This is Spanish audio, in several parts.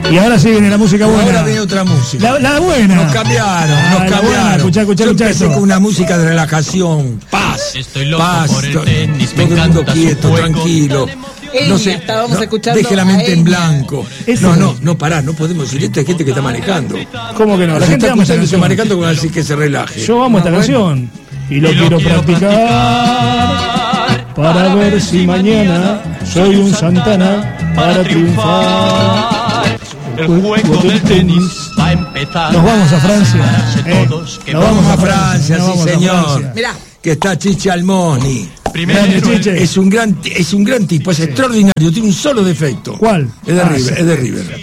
Y ahora sí viene la música buena. Ahora viene otra música. La buena. Nos cambiaron. Escuchá Yo empecé esto. con una música de relajación. Paz. Estoy loco Paz. por el tenis, me Todo el mundo encanta su quieto, juego. tranquilo. Estábamos escuchando deje la a mente en Enya. blanco. Eso. No, pará, no podemos decir esto. Hay gente que está manejando. ¿Cómo que no? La La gente gente ama esta está canción. manejando con así que se relaje. Yo amo esta canción. Y lo quiero practicar para ver si mañana soy un Santana para triunfar. El juego del tenis va a empezar. Nos vamos a Francia. Todos que Nos Vamos a Francia, nos sí vamos a señor. Francia. Mirá. Que está Chiche Almoni. primero Grande, Chiche. Es un gran tipo, es extraordinario, tiene un solo defecto. ¿Cuál? Es de River, sí. es de River.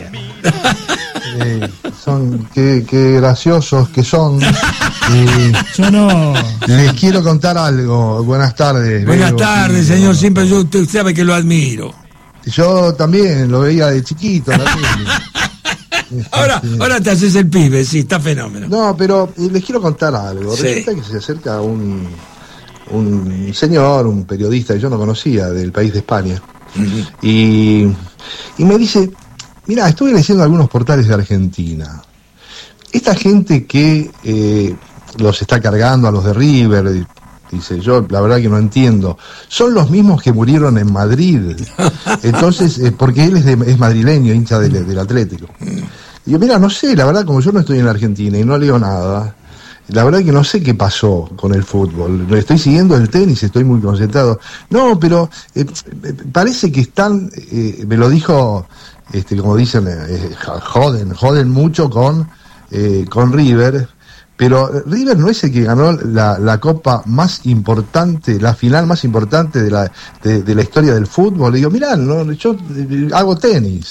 Son qué graciosos que son. Yo no. Les quiero contar algo. Buenas tardes. Buenas Bego. tardes, señor, siempre usted sabe que lo admiro. Yo también lo veía de chiquito. la tele. Ahora te haces el pibe, sí, está fenómeno. No, pero les quiero contar algo. Sí. Resulta que se acerca un señor, un periodista que yo no conocía, del país de España, y me dice: mira, estuve leyendo algunos portales de Argentina. Esta gente que los está cargando a los de River, dice, yo la verdad que no entiendo, son los mismos que murieron en Madrid. Entonces, porque él es madrileño, hincha del Atlético. Y yo, mira, no sé, la verdad, como yo no estoy en Argentina y no leo nada, la verdad que no sé qué pasó con el fútbol. Estoy siguiendo el tenis, estoy muy concentrado. No, pero parece que están, me lo dijo, como dicen, joden mucho con River. Pero River no es el que ganó la copa más importante, la final más importante de la historia del fútbol. Le digo, mirá, yo hago tenis.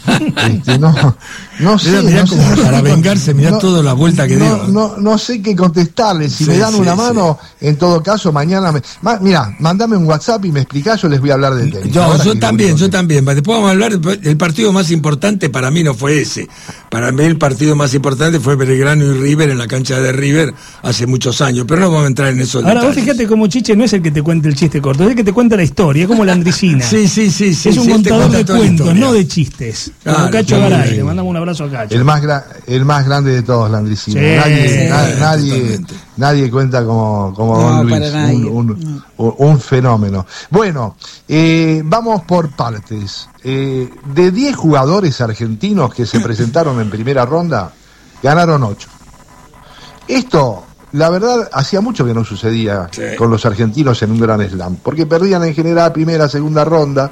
No sé. Mirá no como sé, para vengarse, mirá toda la vuelta que dio. No sé qué contestarle. Si Sí, me dan sí, una mano, en todo caso, mañana... Mirá, mandame un WhatsApp y me explicás, yo les voy a hablar del tenis. Yo Ahora que también. voy Después vamos a hablar, el partido más importante para mí no fue ese. Para mí el partido más importante fue Belgrano y River en la cancha de River hace muchos años, pero no vamos a entrar en esos Ahora vos detalles. fíjate como Chiche no es el que te cuenta el chiste corto, es el que te cuenta la historia, es como la Andricina. Sí. Es un sí, te contador cuenta de toda la cuentos, historia. no de chistes. Claro, Como Cacho está muy Garay, bien. le mandamos un abrazo a Cacho. El más grande de todos, Landricina. Sí, Nadie cuenta como No, Don Luis. para nadie. Un fenómeno. Bueno, vamos por partes. De 10 jugadores argentinos que se presentaron en primera ronda, ganaron 8. Esto, la verdad, hacía mucho que no sucedía con los argentinos en un gran slam, porque perdían en general primera, segunda ronda,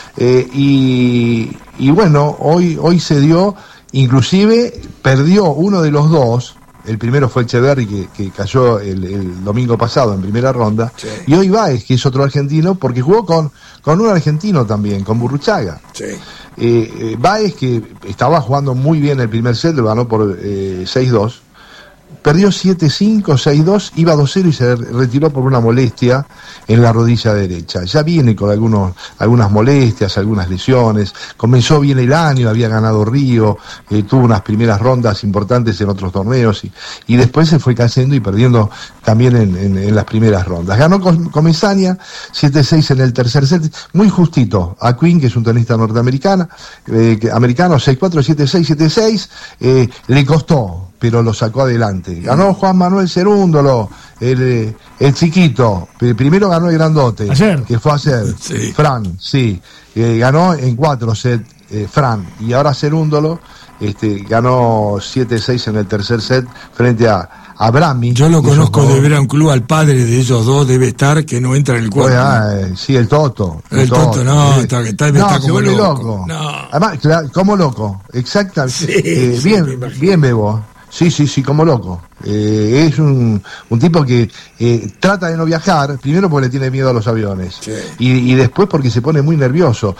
y bueno, hoy se dio, inclusive perdió uno de los dos. El primero fue Echeverri, que cayó el domingo pasado en primera ronda, y hoy Báez, que es otro argentino, porque jugó con un argentino también, con Burruchaga. Báez, que estaba jugando muy bien el primer set, lo ganó por 6-2, perdió 7-5, 6-2, iba 2-0 y se retiró por una molestia en la rodilla derecha. Ya viene con algunas molestias, algunas lesiones. Comenzó bien el año, había ganado Río, tuvo unas primeras rondas importantes en otros torneos y después se fue cayendo y perdiendo también en las primeras rondas. Ganó con Comesaña 7-6 en el tercer set, muy justito. A Quinn, que es un tenista norteamericano, americano, 6-4, 7-6, 7-6, le costó, pero lo sacó adelante. Ganó Juan Manuel Cerúndolo, el chiquito. Primero ganó el grandote, ayer, que fue ayer. Sí. Fran, sí. Ganó en 4 sets Fran. Y ahora Cerúndolo ganó 7-6 en el tercer set frente a Brami. Yo lo conozco de ver a un club, al padre de ellos dos debe estar, que no entra en el cuarto. Sí, el Toto. El Toto, no, está se como vuelve loco. No. Además, claro, como loco, exactamente. Bien, Bebo. Sí, como loco. Es un tipo que trata de no viajar, primero porque le tiene miedo a los aviones, y después porque se pone muy nervioso.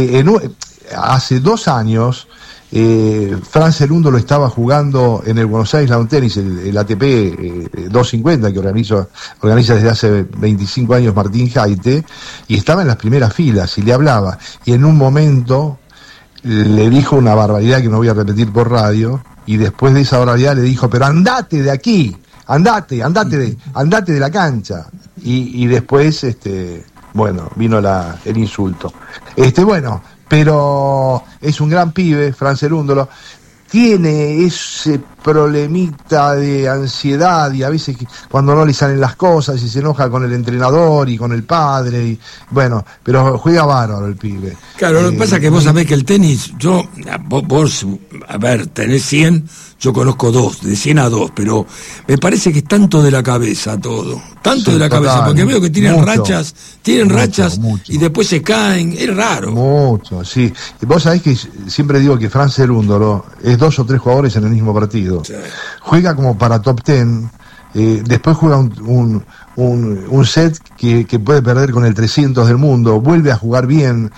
Hace 2 años, Fran Cerúndolo estaba jugando en el Buenos Aires Lawn Tennis, el ATP 250 que organiza desde hace 25 años Martín Jaite, y estaba en las primeras filas y le hablaba, y en un momento le dijo una barbaridad que no voy a repetir por radio, y después de esa barbaridad le dijo, pero andate de aquí, andate de la cancha, y después vino el insulto. pero es un gran pibe, Fran Cerúndolo. Tiene ese problemita de ansiedad y a veces cuando no le salen las cosas y se enoja con el entrenador y con el padre, y bueno, pero juega bárbaro el pibe. Claro, lo que pasa es que vos sabés que el tenis, vos a ver, tenés 100, yo conozco 2, de 100 a 2, pero me parece que es tanto de la cabeza todo, tanto de la cabeza, porque veo que tienen rachas y después se caen, es raro. Mucho, sí. Vos sabés que siempre digo que Fran Cerúndolo es 2 o 3 jugadores en el mismo partido. Sí. Juega como para top 10, después juega un set que puede perder con el 300 del mundo, vuelve a jugar bien,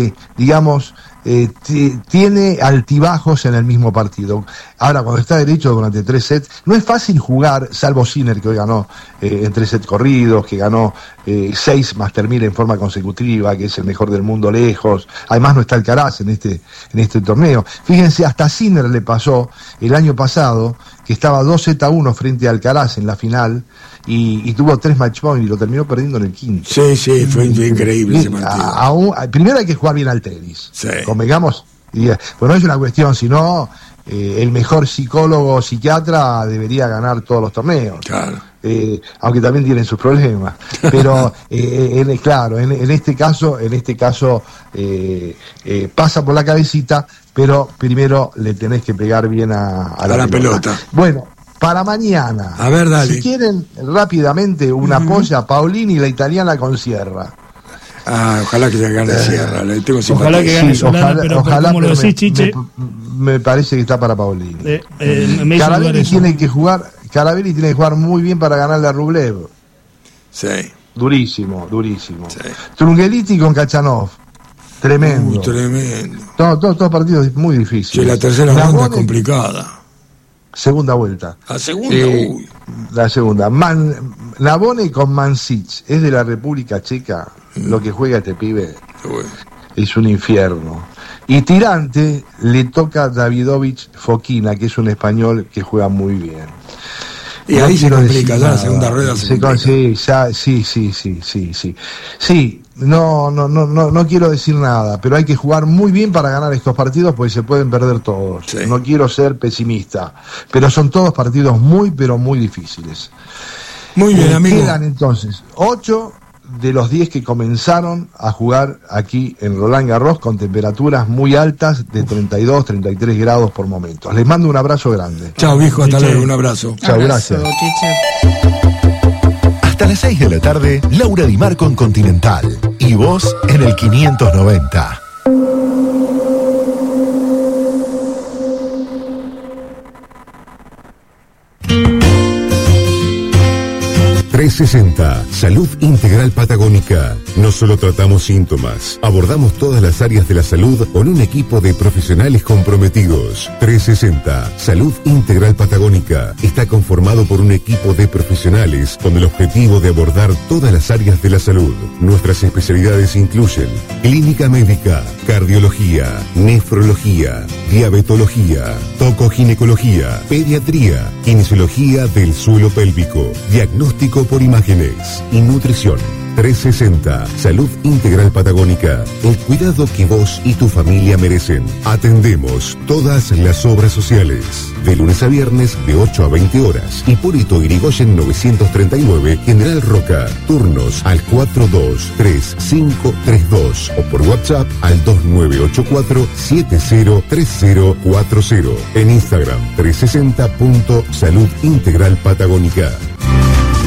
tiene altibajos en el mismo partido. Ahora, cuando está derecho durante 3 sets, no es fácil jugar, salvo Sinner, que hoy ganó en 3 sets corridos, que ganó 6 Master 1000 en forma consecutiva, que es el mejor del mundo lejos. Además no está Alcaraz en este torneo. Fíjense, hasta Sinner le pasó el año pasado, que estaba 2-1 frente a Alcaraz en la final, y tuvo 3 match points y lo terminó perdiendo en el quinto. Sí, fue increíble ese partido. Primero hay que jugar bien al tenis. Sí. Convengamos, pues no es una cuestión, sino el mejor psicólogo o psiquiatra debería ganar todos los torneos. Claro. Aunque también tienen sus problemas. Pero en este caso pasa por la cabecita, pero primero le tenés que pegar bien a la pelota. Bueno, para mañana, a ver, dale. Si quieren rápidamente una polla, Paolini, la italiana con Sierra. Ojalá que gane Sierra, le tengo ojalá que gane Solana, pero como lo decís, Chiche, me parece que está para Paolini. Caravelli tiene que jugar muy bien para ganarle a Rublev. Sí. Durísimo. Sí. Trungeliti con Kachanov. Tremendo. Tremendo. Todos partidos muy difíciles. Sí, la tercera ronda es complicada. Segunda vuelta. La segunda, La segunda. Navone con Mancic, es de la República Checa. Lo que juega este pibe es un infierno. Y tirante le toca Davidovich Fokina, que es un español que juega muy bien. Y ahí se complica, ya la segunda rueda se complica. Sí, no quiero decir nada, pero hay que jugar muy bien para ganar estos partidos porque se pueden perder todos. Sí. No quiero ser pesimista, pero son todos partidos muy, pero muy difíciles. Muy bien, amigo. Quedan entonces 8 de los 10 que comenzaron a jugar aquí en Roland Garros con temperaturas muy altas de 32, 33 grados por momentos. Les mando un abrazo grande. Chao, viejo, hasta luego, un abrazo. Chao, gracias. Hasta las 6 de la tarde, Laura Di Marco en Continental. Y vos en el 590. Salud Integral Patagónica. No solo tratamos síntomas, abordamos todas las áreas de la salud con un equipo de profesionales comprometidos. 360 Salud Integral Patagónica está conformado por un equipo de profesionales con el objetivo de abordar todas las áreas de la salud. Nuestras especialidades incluyen clínica médica, cardiología, nefrología, diabetología, tocoginecología, pediatría, kinesiología del suelo pélvico, diagnóstico por imágenes y nutrición. 360 Salud Integral Patagónica. El cuidado que vos y tu familia merecen. Atendemos todas las obras sociales. De lunes a viernes de 8 a 20 horas. Hipólito Yrigoyen 939, General Roca. Turnos al 423532 o por WhatsApp al 2984-703040. En Instagram 360.Salud Integral Patagónica.